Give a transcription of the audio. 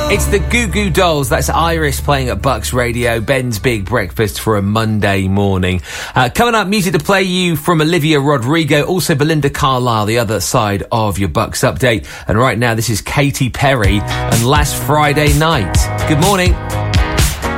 It's the Goo Goo Dolls. That's Iris playing at Bucks Radio. Ben's Big Breakfast for a Monday morning. Coming up, music to play you from Olivia Rodrigo. Also Belinda Carlisle, the other side of your Bucks update. And right now, this is Katy Perry and Last Friday Night. Good morning.